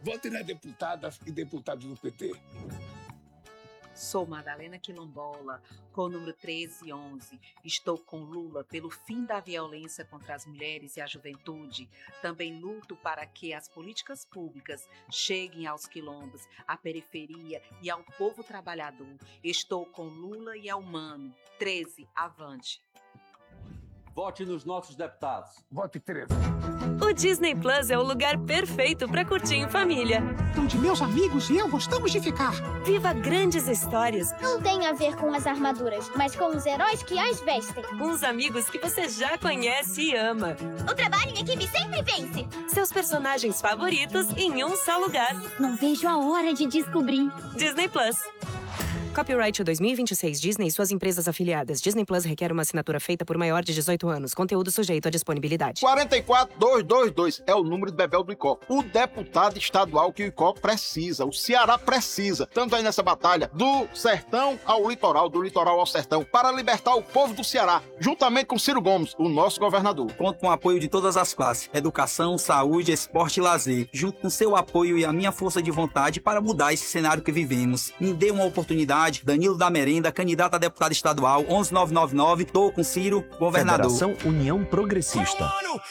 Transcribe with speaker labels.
Speaker 1: Vote nas deputadas e deputados do PT.
Speaker 2: Sou Madalena Quilombola, com o número 1311. Estou com Lula pelo fim da violência contra as mulheres e a juventude. Também luto para que as políticas públicas cheguem aos quilombos, à periferia e ao povo trabalhador. Estou com Lula e Elmano. 13, avante.
Speaker 3: Vote nos nossos deputados.
Speaker 1: Vote 13.
Speaker 4: O Disney Plus é o lugar perfeito para curtir em família.
Speaker 5: Onde meus amigos e eu gostamos de ficar.
Speaker 4: Viva grandes histórias.
Speaker 6: Não tem a ver com as armaduras, mas com os heróis que as vestem.
Speaker 4: Com os amigos que você já conhece e ama.
Speaker 6: O trabalho em equipe sempre vence.
Speaker 4: Seus personagens favoritos em um só lugar.
Speaker 6: Não vejo a hora de descobrir.
Speaker 4: Disney Plus. Copyright 2026 Disney e suas empresas afiliadas. Disney Plus requer uma assinatura feita por maior de 18 anos. Conteúdo sujeito à disponibilidade.
Speaker 7: 44222 é o número de Bebel do ICOP. O deputado estadual que o ICOP precisa, o Ceará precisa. Tanto aí nessa batalha, do sertão ao litoral, do litoral ao sertão, para libertar o povo do Ceará, juntamente com Ciro Gomes, o nosso governador.
Speaker 8: Conto com o apoio de todas as classes. Educação, saúde, esporte e lazer. Junto com seu apoio e a minha força de vontade para mudar esse cenário que vivemos. Me dê uma oportunidade. Danilo da Merenda, candidato a deputado estadual, 11999, tô com Ciro, governador.
Speaker 9: Federação União Progressista.